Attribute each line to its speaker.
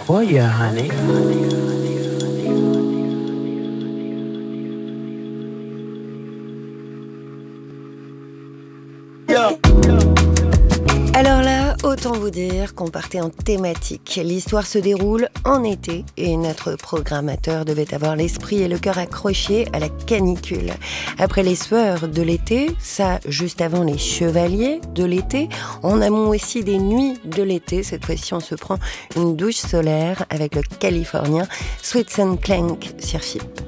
Speaker 1: for you, honey.
Speaker 2: Alors là, autant vous dire qu'on partait en thématique. L'histoire se déroule en été et notre programmateur devait avoir l'esprit et le cœur accrochés à la canicule. Après les sueurs de l'été, ça juste avant les chevaliers de l'été, en amont aussi des nuits de l'été, cette fois-ci on se prend une douche solaire avec le californien Sweet and Clank sur FIP.